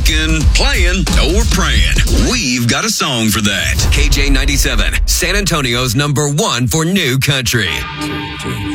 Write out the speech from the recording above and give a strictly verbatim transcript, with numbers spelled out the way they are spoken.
walking, playing, or praying. We've got a song for that. K J ninety-seven, San Antonio's number one for new country.